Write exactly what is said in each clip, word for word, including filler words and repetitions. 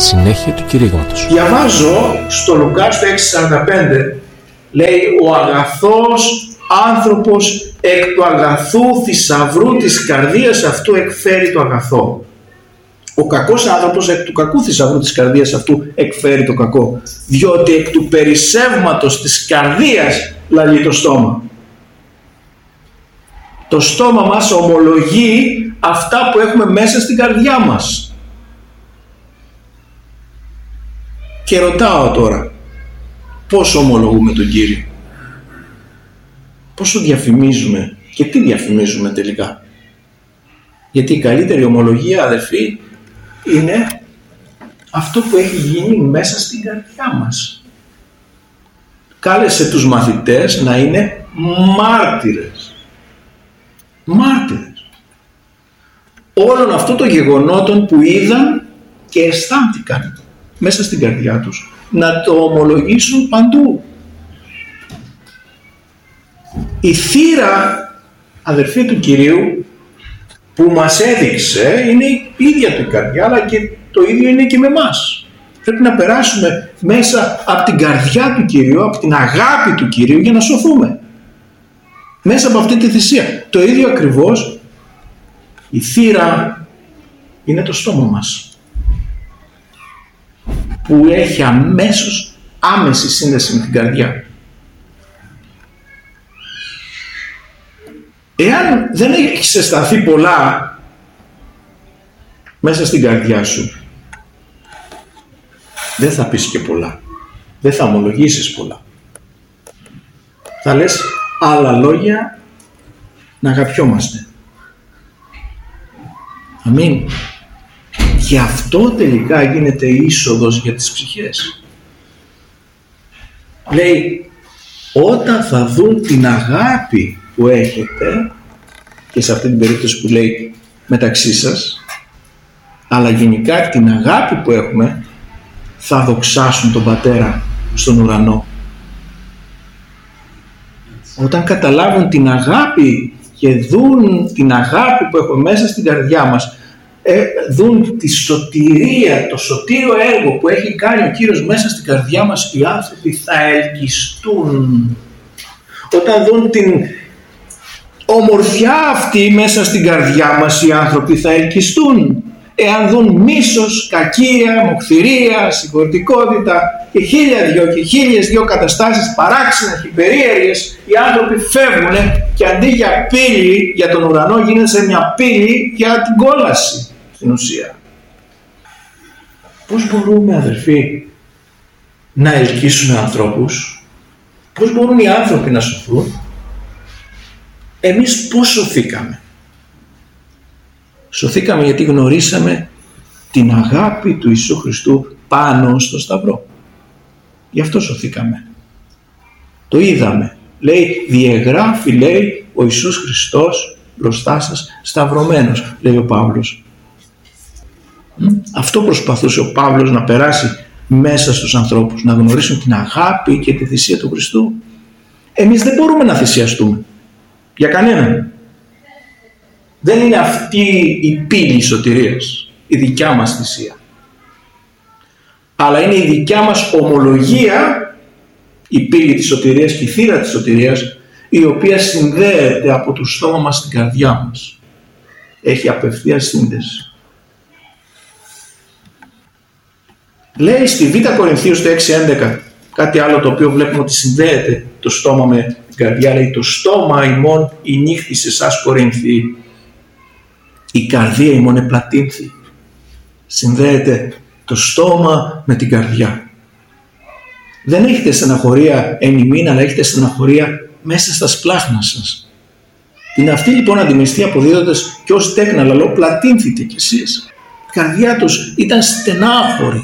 συνέχεια του κηρύγματος. Διαβάζω στο Λουκά στο έξι σαράντα πέντε, λέει ο αγαθός άνθρωπος εκ του αγαθού θησαυρού της καρδίας αυτού εκφέρει το αγαθό. Ο κακός άνθρωπος εκ του κακού θησαυρού της καρδίας αυτού εκφέρει το κακό, διότι εκ του περισσεύματος της καρδίας λαλεί το στόμα. Το στόμα μας ομολογεί αυτά που έχουμε μέσα στην καρδιά μας. Και ρωτάω τώρα, πώς ομολογούμε τον Κύριο? Πώς το διαφημίζουμε και τι διαφημίζουμε τελικά? Γιατί η καλύτερη ομολογία, αδερφοί, είναι αυτό που έχει γίνει μέσα στην καρδιά μας. Κάλεσε τους μαθητές να είναι μάρτυρες. Μάρτυρες όλων αυτών των γεγονότων που είδαν και αισθάνθηκαν μέσα στην καρδιά τους, να το ομολογήσουν παντού. Η θύρα, αδερφοί του Κυρίου, που μας έδειξε είναι η ίδια του η καρδιά, αλλά και το ίδιο είναι και με εμάς. Πρέπει να περάσουμε μέσα από την καρδιά του Κυρίου, από την αγάπη του Κυρίου, για να σωθούμε. Μέσα από αυτή τη θυσία. Το ίδιο ακριβώς, η θύρα είναι το στόμα μας, που έχει αμέσως άμεση σύνδεση με την καρδιά. Εάν δεν έχεις αισθανθεί πολλά μέσα στην καρδιά σου, δεν θα πεις και πολλά, δεν θα ομολογήσεις πολλά. Θα λες άλλα λόγια να αγαπιόμαστε. Αμήν. Γι' αυτό τελικά γίνεται είσοδος για τις ψυχές. Λέει, όταν θα δουν την αγάπη που έχετε, και σε αυτή την περίπτωση που λέει μεταξύ σας, αλλά γενικά την αγάπη που έχουμε, θα δοξάσουν τον Πατέρα στον ουρανό. Όταν καταλάβουν την αγάπη και δουν την αγάπη που έχουμε μέσα στην καρδιά μας, ε, δουν τη σωτηρία, το σωτήριο έργο που έχει κάνει ο Κύριος μέσα στην καρδιά μας, οι άνθρωποι θα ελκυστούν. Όταν δουν την ομορφιά αυτή μέσα στην καρδιά μας, οι άνθρωποι θα ελκυστούν. Εάν δουν μίσος, κακία, μοχθηρία, συγχωρητικότητα και χίλια δυο και χίλιες δυο καταστάσεις παράξενες και περίεργες, οι άνθρωποι φεύγουν και αντί για πύλη για τον ουρανό γίνεται σε μια πύλη για την κόλαση στην ουσία. Πώς μπορούμε, αδερφοί, να ελκύσουμε ανθρώπους? Πώς μπορούν οι άνθρωποι να σωθούν? Εμείς πώς σωθήκαμε? Σωθήκαμε γιατί γνωρίσαμε την αγάπη του Ιησού Χριστού πάνω στο Σταυρό. Γι' αυτό σωθήκαμε. Το είδαμε. Λέει, διεγράφει, λέει, ο Ιησούς Χριστός μπροστά σας σταυρωμένος, λέει ο Παύλος. Αυτό προσπαθούσε ο Παύλος να περάσει μέσα στους ανθρώπους, να γνωρίσουν την αγάπη και τη θυσία του Χριστού. Εμείς δεν μπορούμε να θυσιαστούμε για κανέναν. Δεν είναι αυτή η πύλη σωτηρίας, η δικιά μας θυσία. Αλλά είναι η δικιά μας ομολογία, η πύλη της σωτηρίας και η θύρα της σωτηρίας, η οποία συνδέεται από το στόμα μας στην καρδιά μας. Έχει απευθείας σύνδεση. Λέει στη Β' Κορινθίου στο έξι έντεκα κάτι άλλο το οποίο βλέπουμε ότι συνδέεται το στόμα με την καρδιά. Λέει, το στόμα ημών η νύχτη σε εσάς Κορινθοί, η καρδία ημών επλατύνθη. Συνδέεται το στόμα με την καρδιά. Δεν έχετε στεναχωρία εν ημίν, αλλά έχετε στεναχωρία μέσα στα σπλάχνα σας. Την αυτή λοιπόν αντιμεστή αποδίδοντας και ως τέκνα λαλό πλατύνθητε κι εσείς. Η καρδιά τους ήταν στενάχωρη,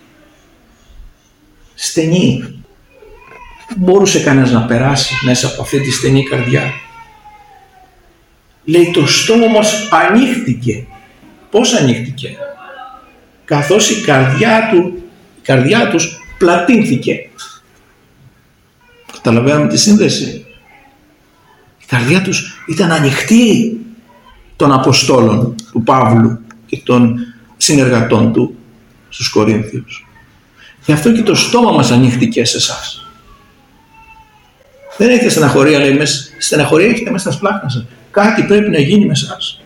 στενή. Μπορούσε κανένας να περάσει μέσα από αυτή τη στενή καρδιά. Λέει, το στόμα μας ανοίχτηκε. Πώς ανοίχτηκε? Καθώς η καρδιά, του, η καρδιά τους πλατύνθηκε. Καταλαβαίνουμε τη σύνδεση. Η καρδιά τους ήταν ανοιχτή των Αποστόλων του Παύλου και των συνεργατών του στους Κορίνθιους. Γι' αυτό και το στόμα μας ανοίχτηκε σε εσάς. Δεν έχετε στεναχωρία, λέει, μέσα, στεναχωρία έχετε μέσα στα σπλάχνα σας. Κάτι πρέπει να γίνει με εσάς.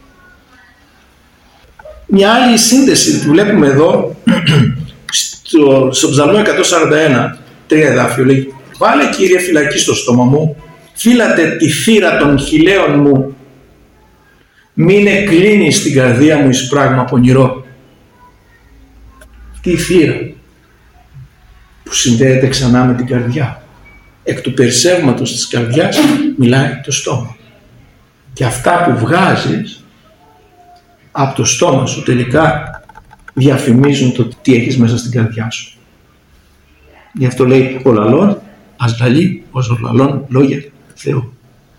Μια άλλη σύνδεση που βλέπουμε εδώ στο, στο Ψαλμό εκατόν σαράντα ένα, τρία εδάφιο, λέει: βάλε, Κύριε, φυλακή στο στόμα μου, φύλατε τη θύρα των χιλέων μου, μην εκκλίνεις την καρδία μου εις πράγμα πονηρό. Αυτή η θύρα που συνδέεται ξανά με την καρδιά, εκ του περισσεύματος της καρδιάς μιλάει το στόμα, και αυτά που βγάζεις από το στόμα σου τελικά διαφημίζουν το τι έχεις μέσα στην καρδιά σου. Γι' αυτό λέει ο λαλών ας λαλεί ως ο λαλών λόγια Θεού.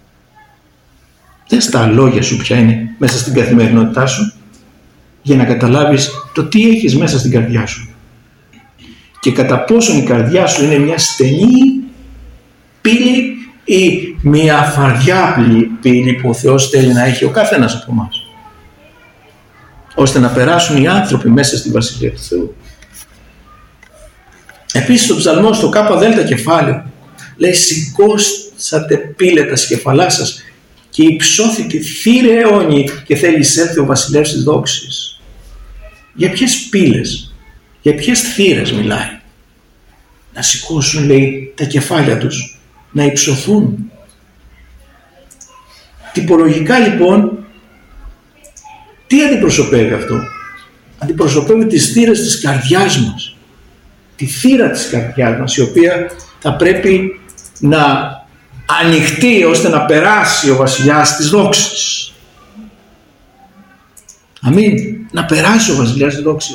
Δες τα λόγια σου ποια είναι μέσα στην καθημερινότητά σου, για να καταλάβεις το τι έχεις μέσα στην καρδιά σου και κατά πόσον η καρδιά σου είναι μια στενή πύλη ή μια φαρδιάπλη πύλη που ο Θεός θέλει να έχει ο καθένας από εμάς, ώστε να περάσουν οι άνθρωποι μέσα στη Βασιλεία του Θεού. Επίσης στο ψαλμό, στο κάπα δέλτα κεφάλαιο, λέει: σηκώσατε πύλε τα σκεφαλά σας και υψώθητη θύρε αιώνιοι και θέλει εισέλθει ο βασιλεύς της δόξης. Για ποιες πύλες, για ποιες θύρες μιλάει? Να σηκώσουν, λέει, τα κεφάλια τους, να υψωθούν. τυπολογικά λοιπόν τι αντιπροσωπεύει αυτό? Αντιπροσωπεύει τις θύρες της καρδιάς μας, τη θύρα της καρδιάς μας, η οποία θα πρέπει να ανοιχτεί ώστε να περάσει ο βασιλιάς της δόξης. Αμήν. Να περάσει ο βασιλιάς της δόξης.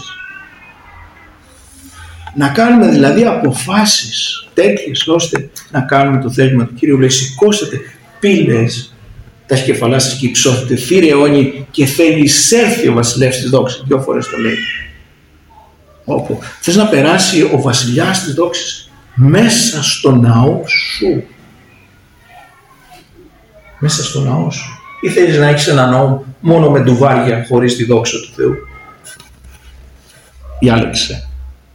Να κάνουμε δηλαδή αποφάσεις τέτοιες ώστε να κάνουμε το θέλημα του Κύριου. Λέει: σηκώσετε πύλες τα σκεφαλά σας και υψώθετε θύρε αιώνιοι και θέλει εισέλθει ο βασιλεύς της δόξης. Δύο φορές το λέει. Όπου θες να περάσει ο βασιλιάς της δόξης μέσα στο ναό σου. Μέσα στο ναό σου. Ή θέλεις να έχεις ένα ναό μόνο με ντουβάρια χωρίς τη δόξα του Θεού? Διάλεξε.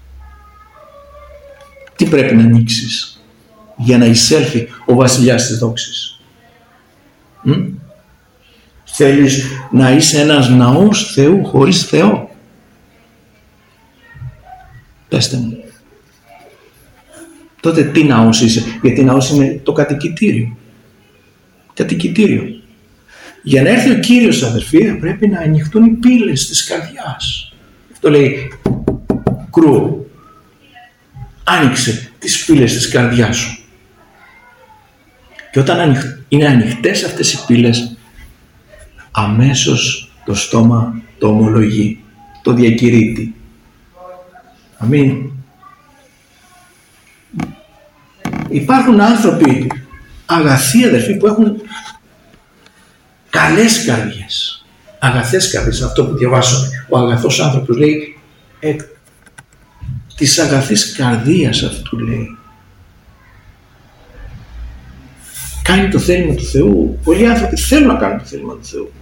Τι πρέπει να ανοίξεις για να εισέλθει ο βασιλιάς της δόξης? Μ? Θέλεις να είσαι ένας ναός Θεού χωρίς Θεό? Πέστε μου. Τότε τι ναός είσαι? Γιατί ναός είναι το κατοικητήριο. Κατοικητήριο. Για να έρθει ο Κύριος, αδερφοί, πρέπει να ανοιχτούν οι πύλες της καρδιάς. Αυτό λέει: κρού, άνοιξε τις πύλες της καρδιάς σου. Και όταν είναι ανοιχτές αυτές οι πύλες, αμέσως το στόμα το ομολογεί, το διακηρύττει. Αμήν. Υπάρχουν άνθρωποι αγαθοί, αδερφοί, που έχουν καλές καρδιές, αγαθές καρδιές. Αυτό που διαβάσαμε, ο αγαθός άνθρωπος, λέει, εκ της αγαθής καρδίας αυτού, λέει, κάνει το θέλημα του Θεού. Πολλοί άνθρωποι θέλουν να κάνουν το θέλημα του Θεού.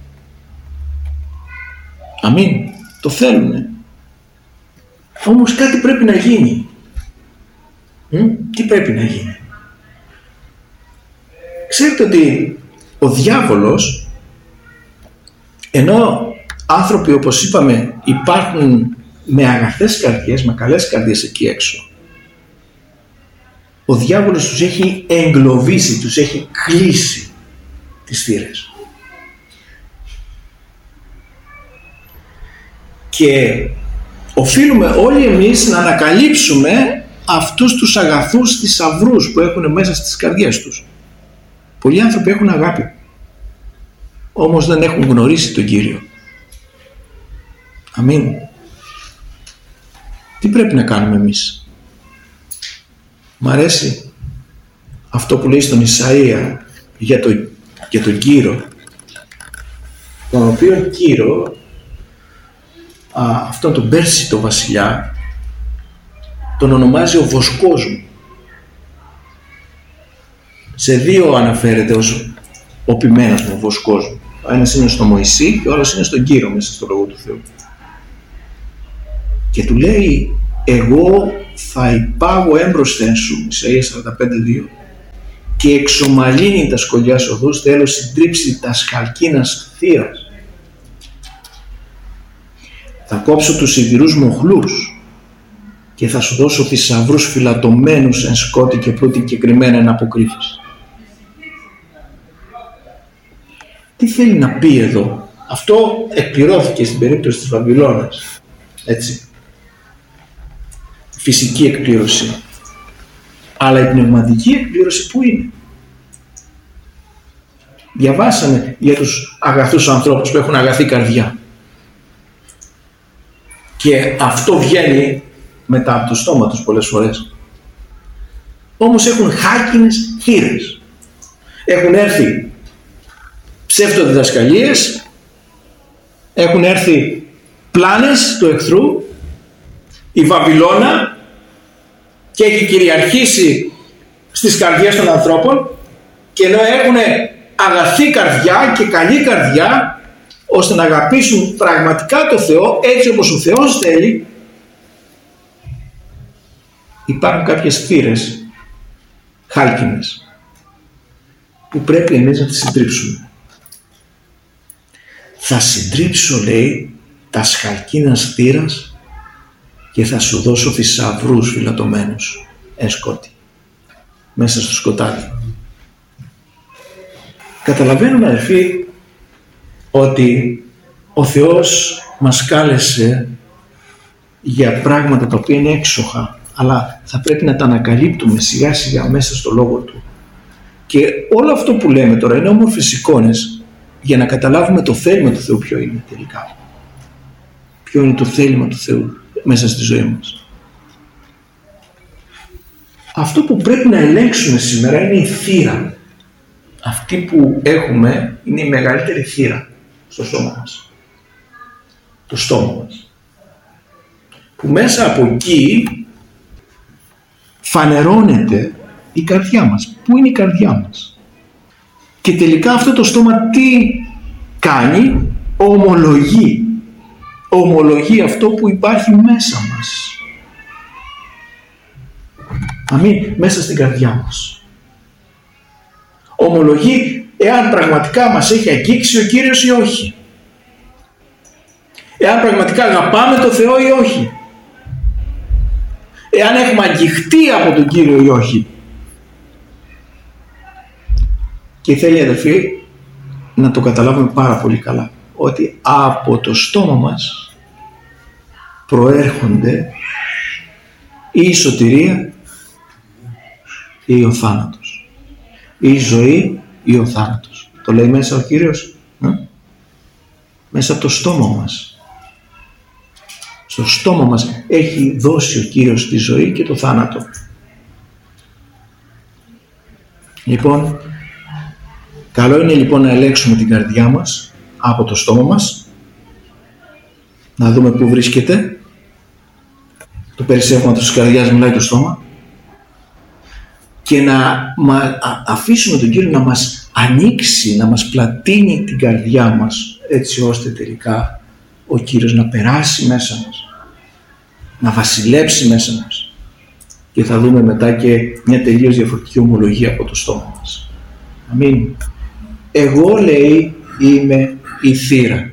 Αμήν. Το θέλουνε. Όμως κάτι πρέπει να γίνει. Μ? Τι πρέπει να γίνει? Ξέρετε ότι ο διάβολος, ενώ άνθρωποι, όπως είπαμε, υπάρχουν με αγαθές καρδιές, με καλές καρδιές εκεί έξω, ο διάβολος τους έχει εγκλωβίσει, τους έχει κλείσει τις θύρες. Και οφείλουμε όλοι εμείς να ανακαλύψουμε αυτούς τους αγαθούς θησαυρούς που έχουν μέσα στις καρδιές τους. Πολλοί άνθρωποι έχουν αγάπη, όμως δεν έχουν γνωρίσει τον Κύριο. Αμήν. Τι πρέπει να κάνουμε εμείς? Μ' αρέσει αυτό που λέει στον Ισαΐα για, το, για τον Κύρο, τον οποίο Κύρο, α, αυτόν τον Πέρσι βασιλιά, τον ονομάζει ο βοσκός μου. Σε δύο αναφέρεται ως ο ποιμένας μου, ο βοσκός μου. Ο ένας είναι στο Μωυσή και ο άλλος είναι στον Κύρο μέσα στο Λόγο του Θεού. και του λέει, εγώ θα υπάγω έμπροσθεν σου, Ισαΐας σαράντα πέντε δύο, και εξομαλύνει τα σκολιάς οδούς, θέλω συντρίψει τα σκαλκίνας θύρας. Θα κόψω τους σιδηρούς μοχλούς και θα σου δώσω θησαυρούς φυλατωμένους εν σκότη και πλούτη και κρυμμένα εν αποκρύφεις. Τι θέλει να πει εδώ? Αυτό εκπληρώθηκε στην περίπτωση της Βαβυλώνας, έτσι, φυσική εκπλήρωση. Αλλά η πνευματική εκπλήρωση πού είναι? Διαβάσαμε για τους αγαθούς ανθρώπους που έχουν αγαθή καρδιά. Και αυτό βγαίνει μετά από το στόμα τους πολλές φορές. Όμως έχουν χάκινες χείρες. Έχουν έρθει ψεύτοδιδασκαλίες, έχουν έρθει πλάνες του εχθρού, η Βαβυλώνα, και έχει κυριαρχήσει στις καρδιές των ανθρώπων, και ενώ έχουν αγαθή καρδιά και καλή καρδιά, ώστε να αγαπήσουν πραγματικά το Θεό έτσι όπως ο Θεός θέλει, υπάρχουν κάποιες θύρες χάλκινες που πρέπει εμείς να τις συντρίψουμε. Θα συντρίψω, λέει, τα σχαλκίνας θύρας και θα σου δώσω θησαυρούς φυλατωμένους εν σκότη, μέσα στο σκοτάδι. Καταλαβαίνουμε, αδελφοί, ότι ο Θεός μας κάλεσε για πράγματα τα οποία είναι έξοχα, αλλά θα πρέπει να τα ανακαλύπτουμε σιγά σιγά μέσα στο Λόγο Του. Και όλο αυτό που λέμε τώρα είναι όμορφες εικόνες για να καταλάβουμε το θέλημα του Θεού ποιο είναι τελικά. Ποιο είναι το θέλημα του Θεού μέσα στη ζωή μας. Αυτό που πρέπει να ελέγξουμε σήμερα είναι η θύρα. Αυτή που έχουμε είναι η μεγαλύτερη θύρα στο σώμα μας. Το στόμα μας. Που μέσα από εκεί φανερώνεται η καρδιά μας. Πού είναι η καρδιά μας? Και τελικά αυτό το στόμα τι κάνει? Ομολογεί. Ομολογεί αυτό που υπάρχει μέσα μας. Αμήν, μέσα στην καρδιά μας. Ομολογεί εάν πραγματικά μας έχει αγγίξει ο Κύριος ή όχι. Εάν πραγματικά αγαπάμε τον Θεό ή όχι. Εάν έχουμε αγγιχτεί από τον Κύριο ή όχι. Και θέλει, αδελφοί, να το καταλάβουμε πάρα πολύ καλά, ότι από το στόμα μας προέρχονται ή η σωτηρία ή ο θάνατος, ή η ζωή ή ο θάνατος. Το λέει μέσα ο Κύριος, ε? μέσα από το στόμα μας. Στο στόμα μας έχει δώσει ο Κύριος τη ζωή και το θάνατο. Λοιπόν, καλό είναι λοιπόν να ελέγξουμε την καρδιά μας από το στόμα μας, να δούμε πού βρίσκεται. Το περισσεύμα της καρδιάς μιλάει το στόμα, και να αφήσουμε τον Κύριο να μας ανοίξει, να μας πλατείνει την καρδιά μας, έτσι ώστε τελικά ο Κύριος να περάσει μέσα μας, να βασιλέψει μέσα μας, και θα δούμε μετά και μια τελείως διαφορετική ομολογία από το στόμα μας. Αμήν. Εγώ, λέει, είμαι η θύρα.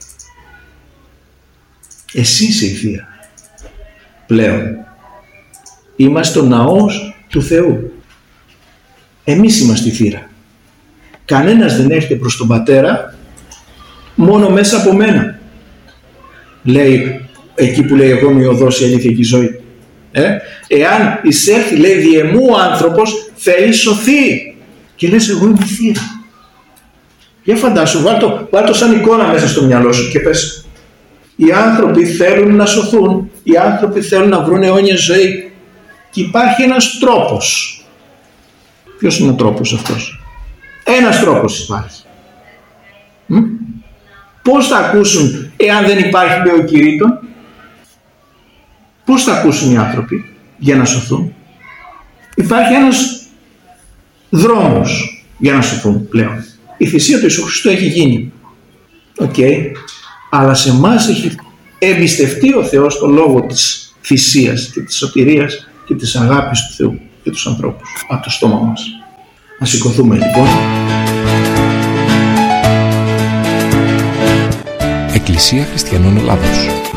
Εσύ είσαι η θύρα. Πλέον είμαστε ο ναός του Θεού. Εμείς είμαστε η θύρα. Κανένας δεν έρχεται προς τον Πατέρα μόνο μέσα από μένα. Λέει εκεί που λέει εγώ είμαι η οδός, η αλήθεια και η ζωή. Ε? Εάν εισέλθει, λέει, διεμού ο άνθρωπος, θέλει σωθεί. Και λες εγώ είμαι η θύρα. Για φαντάσου, βάλ το, βάλ το σαν εικόνα μέσα στο μυαλό σου και πες, οι άνθρωποι θέλουν να σωθούν, οι άνθρωποι θέλουν να βρουν αιώνια ζωή, και υπάρχει ένας τρόπος. Ποιος είναι ο τρόπος αυτός? Ένας τρόπος υπάρχει. Μ? Πώς θα ακούσουν εάν δεν υπάρχει, λέει ο κηρύττων? Πώς θα ακούσουν οι άνθρωποι για να σωθούν? Υπάρχει ένας δρόμος για να σωθούν πλέον. Η θυσία του Ιησού Χριστού έχει γίνει. Οκ. Okay. Αλλά σε εμάς έχει εμπιστευτεί ο Θεός το λόγο της θυσίας και της σωτηρίας και της αγάπης του Θεού για τους ανθρώπους από το στόμα μας. Να σηκωθούμε λοιπόν. Εκκλησία Χριστιανών Ελλάδος.